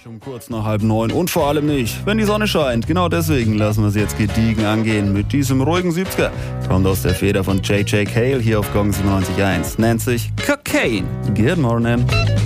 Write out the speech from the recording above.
Nicht um kurz nach 8:30 und vor allem nicht, wenn die Sonne scheint. Genau deswegen lassen wir es jetzt gediegen angehen mit diesem ruhigen 70er. Kommt aus der Feder von J.J. Cale hier auf Gong 97.1. Nennt sich Cocaine. Good morning.